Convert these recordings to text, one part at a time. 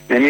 Nel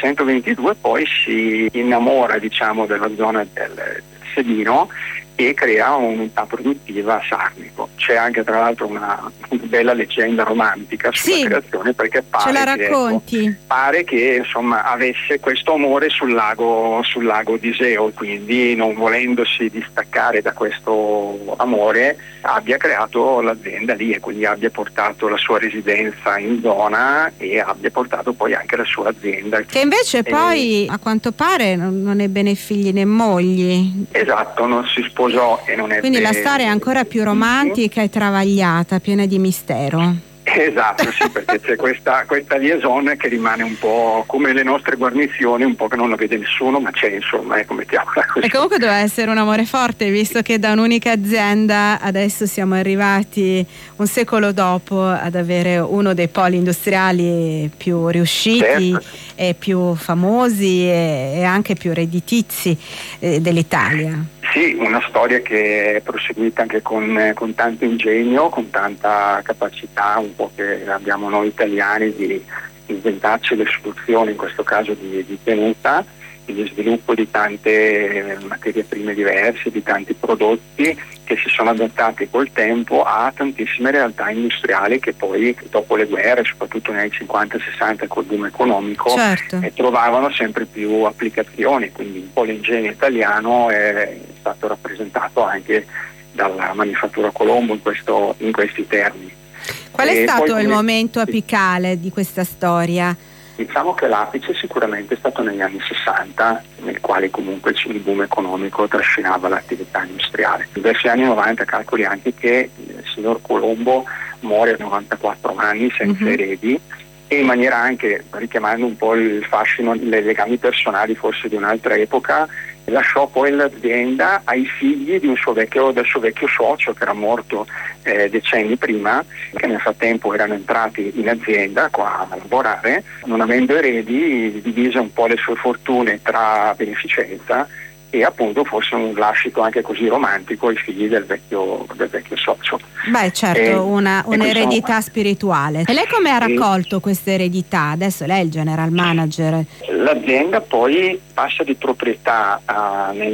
1922 poi si innamora, diciamo, della zona del Sedino e crea un'unità produttiva a Sarnico. C'è anche tra l'altro una bella leggenda romantica sulla creazione, perché ce la racconti? Pare che insomma avesse questo amore sul lago d'Iseo, quindi non volendosi distaccare da questo amore abbia creato l'azienda lì e quindi abbia portato la sua residenza in zona e abbia portato poi anche la sua azienda. Che invece poi a quanto pare non ebbe né figli né mogli. Esatto, non si sposò e non ebbe. Quindi la storia è ancora più romantica e travagliata, piena di mistero. Esatto, sì, perché c'è questa liaison che rimane un po' come le nostre guarnizioni, un po' che non la vede nessuno, ma c'è, insomma, mettiamola così. E comunque doveva essere un amore forte, visto che da un'unica azienda adesso siamo arrivati un secolo dopo ad avere uno dei poli industriali più riusciti e più famosi e anche più redditizi dell'Italia. Sì, una storia che è proseguita anche con tanto ingegno, con tanta capacità, un po' che abbiamo noi italiani di inventarci le soluzioni, in questo caso di tenuta, di sviluppo di tante materie prime diverse, di tanti prodotti che si sono adattati col tempo a tantissime realtà industriali che poi dopo le guerre, soprattutto negli anni 50-60 col boom economico, trovavano sempre più applicazioni, quindi un po' l'ingegno italiano è stato rappresentato anche dalla manifattura Colombo in questi termini. Qual è stato il momento apicale di questa storia? Diciamo che l'apice sicuramente è stato negli anni 60, nel quale comunque il boom economico trascinava l'attività industriale. Verso gli anni 90 calcoli anche che il signor Colombo muore a 94 anni senza eredi e in maniera anche, richiamando un po' il fascino, i legami personali forse di un'altra epoca, lasciò poi l'azienda ai figli del suo vecchio socio che era morto decenni prima, che nel frattempo erano entrati in azienda qua a lavorare, non avendo eredi divise un po' le sue fortune tra beneficenza e appunto forse un lascito anche così romantico ai figli del vecchio socio. Beh, certo, un'eredità spirituale. E lei come ha raccolto questa eredità? Adesso lei è il general manager. L'azienda poi passa di proprietà nel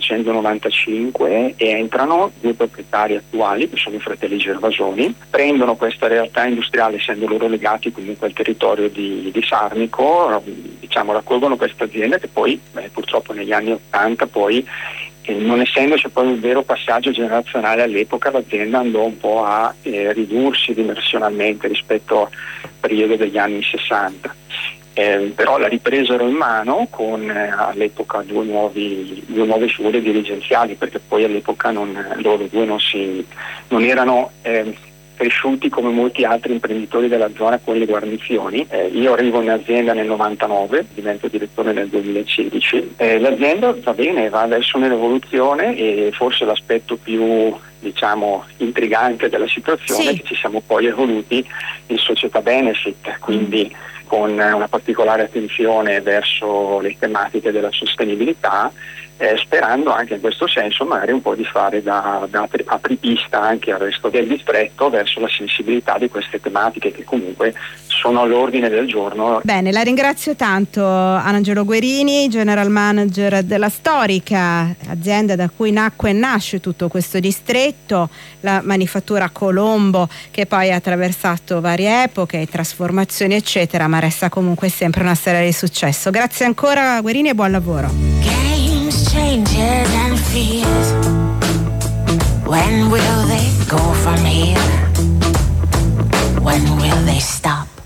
1995 e entrano due proprietari attuali che sono i fratelli Gervasoni, prendono questa realtà industriale essendo loro legati comunque al territorio di Sarnico, diciamo raccolgono questa azienda che poi purtroppo negli anni 80 poi non essendoci poi un vero passaggio generazionale all'epoca, l'azienda andò un po' a ridursi dimensionalmente rispetto al periodo degli anni 60. Però la ripresero in mano con all'epoca due nuove figure dirigenziali, perché poi all'epoca loro due non erano cresciuti come molti altri imprenditori della zona con le guarnizioni. Io arrivo in azienda nel 99, divento direttore nel 2016. L'azienda va bene, va verso un'evoluzione e forse l'aspetto più intrigante della situazione è che ci siamo poi evoluti in società benefit, quindi con una particolare attenzione verso le tematiche della sostenibilità, sperando anche in questo senso magari un po' di fare da apripista anche al resto del distretto verso la sensibilità di queste tematiche che comunque sono all'ordine del giorno. Bene, la ringrazio tanto Angelo Guerini, general manager della storica azienda da cui nacque e nasce tutto questo distretto, la manifattura Colombo, che poi ha attraversato varie epoche, trasformazioni eccetera, ma resta comunque sempre una storia di successo. Grazie ancora Guerini e buon lavoro. Changes and fears. When will they go from here? When will they stop?